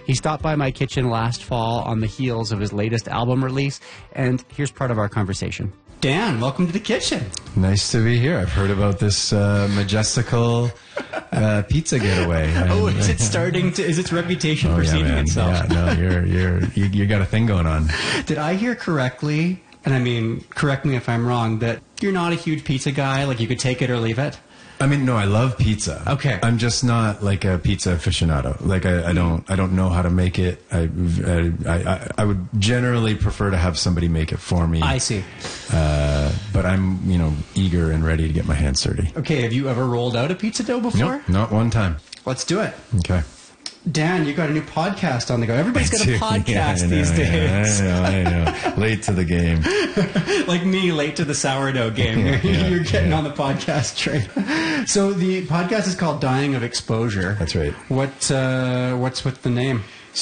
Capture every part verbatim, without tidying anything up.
He stopped by my kitchen last fall on the heels of his latest album release, and here's part of our conversation. Dan, welcome to the kitchen. Nice to be here. I've heard about this uh, majestical uh, pizza getaway. Oh, is it starting to? Is its reputation oh, preceding yeah, itself? Yeah, no, you're you're you, you got a thing going on. Did I hear correctly? And I mean, correct me if I'm wrong. That you're not a huge pizza guy. Like you could take it or leave it. I mean, no, I love pizza. Okay. I'm just not like a pizza aficionado. Like I, I don't, I don't know how to make it. I, I, I, I would generally prefer to have somebody make it for me. I see. Uh, but I'm, you know, eager and ready to get my hands dirty. Okay. Have you ever rolled out a pizza dough before? Nope, not one time. Let's do it. Okay. Dan, you got a new podcast on the go. Everybody's got a podcast yeah, know, these days. Yeah, I know, I know. Late to the game. Like me, late to the sourdough game. Yeah, you're yeah, you're getting yeah. on the podcast train. So the podcast is called Dying of Exposure. That's right. What uh, What's with the name?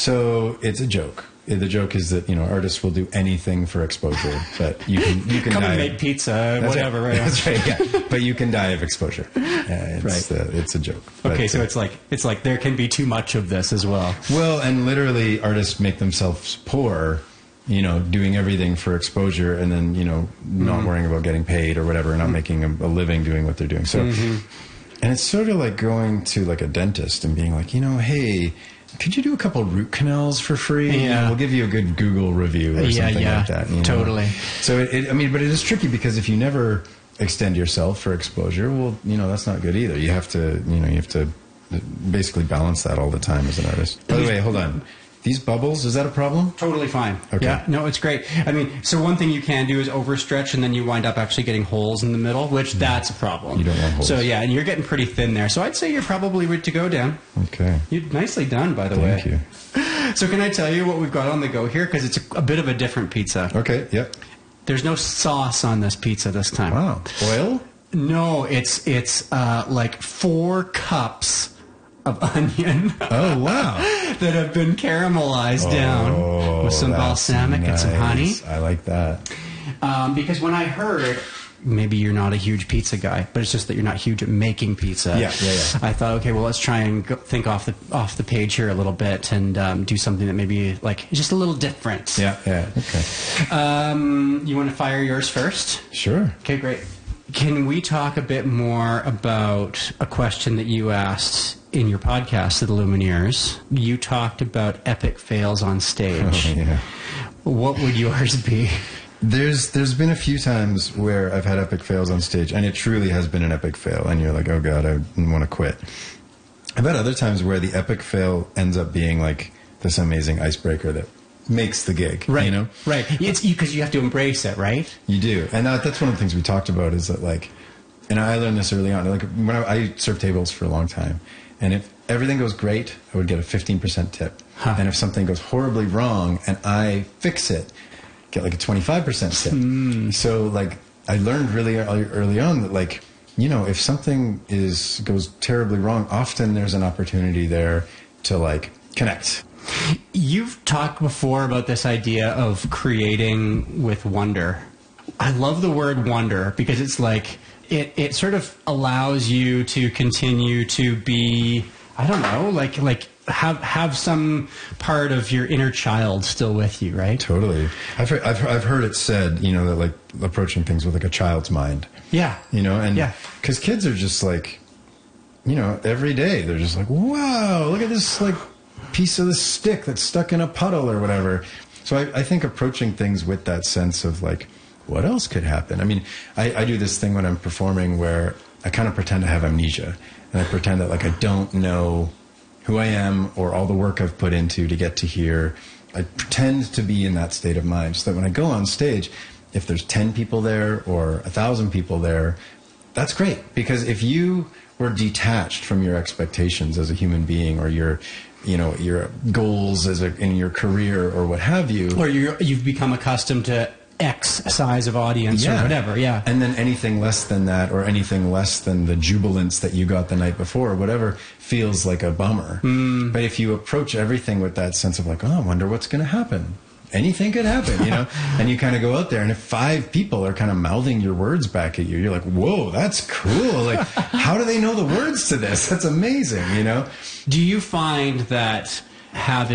So it's a joke. The joke is that, you know, artists will do anything for exposure, but you can you can Come die. and make pizza, That's whatever. Right. Right? That's right. Yeah, but you can die of exposure. Yeah, it's, Right. Uh, it's a joke. Okay, But, so uh, it's like it's like there can be too much of this as well. well, and literally, artists make themselves poor, you know, doing everything for exposure, and then, you know, not Mm-hmm. worrying about getting paid or whatever, not making a, a living doing what they're doing. So, Mm-hmm. and it's sort of like going to like a dentist and being like, you know, hey, could you do a couple root canals for free? Yeah. We'll give you a good Google review or Yeah, something yeah, like that. you know? totally. So, it, it, I mean, but it is tricky because if you never extend yourself for exposure, well, you know, that's not good either. You have to, you know, you have to basically balance that all the time as an artist. By the way, hold on. These bubbles, is that a problem? Totally fine. Okay. Yeah, no, it's great. I mean, so one thing you can do is overstretch, and then you wind up actually getting holes in the middle, which that's a problem. You don't want holes. So yeah, and you're getting pretty thin there. So I'd say you're probably ready to go, Dan. Okay. You nicely done, by the Thank way. you. So can I tell you what we've got on the go here? Because it's a, a bit of a different pizza. Okay, yep. There's no sauce on this pizza this time. Wow. Oil? No, it's it's uh, like four cups of onion Oh, wow. that have been caramelized down with some Oh, that's balsamic and some honey. nice. I like that. Um, because when I heard, maybe you're not a huge pizza guy, but it's just that you're not huge at making pizza. Yeah, yeah, yeah. I thought, okay, well, let's try and go, think off the off the page here a little bit and um, do something that maybe like is just a little different. Yeah, yeah. Okay. Um, you want to fire yours first? Sure. Okay, great. Can we talk a bit more about a question that you asked in your podcast to the Lumineers? You talked about epic fails on stage. Oh, yeah. What would yours be? There's there's been a few times where I've had epic fails on stage, and it truly has been an epic fail, and you're like, oh god, I want to quit. I've had other times where the epic fail ends up being like this amazing icebreaker that makes the gig. Right. You know? Right. It's because you, you have to embrace it, right? You do, and that, that's one of the things we talked about is that like, and I learned this early on. Like when I, I served tables for a long time, and if everything goes great, I would get a fifteen percent tip, Huh. and if something goes horribly wrong and I fix it, get like a twenty-five percent tip. Mm. So like I learned really early, early on that like, you know, if something is goes terribly wrong, often there's an opportunity there to like connect. You've talked before about this idea of creating with wonder. I love the word wonder because it's like it, it sort of allows you to continue to be, I don't know, like like have have some part of your inner child still with you, right? Totally. I've heard, I've, I've heard it said, you know, that like approaching things with like a child's mind. Yeah. You know, and Yeah. because kids are just like, you know, every day they're just like, wow, look at this like piece of the stick that's stuck in a puddle or whatever. So I, I think approaching things with that sense of like, what else could happen? I mean, I, I do this thing when I'm performing where I kind of pretend to have amnesia, and I pretend that like I don't know who I am or all the work I've put into to get to here. I pretend to be in that state of mind so that when I go on stage, if there's ten people there or a thousand people there, that's great. Because if you were detached from your expectations as a human being or your, you know, your goals as a, in your career or what have you. Or you're, you've become accustomed to X size of audience Yeah. or whatever, yeah. And then anything less than that or anything less than the jubilance that you got the night before or whatever feels like a bummer. Mm. But if you approach everything with that sense of like, oh, I wonder what's going to happen. Anything could happen, you know? And you kind of go out there, and if five people are kind of mouthing your words back at you, you're like, whoa, that's cool. Like, how do they know the words to this? That's amazing, you know? Do you find that having